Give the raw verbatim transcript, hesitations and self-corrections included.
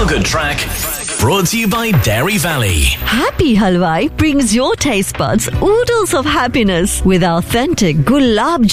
Feel Good Track, brought to you by Dairy Valley. Happy Halwai brings your taste buds oodles of happiness with authentic gulab